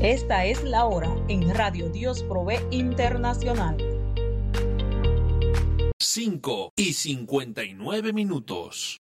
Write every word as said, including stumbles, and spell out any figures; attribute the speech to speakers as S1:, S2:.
S1: Esta es la hora en Radio Dios Provee Internacional.
S2: cinco y cincuenta y nueve minutos.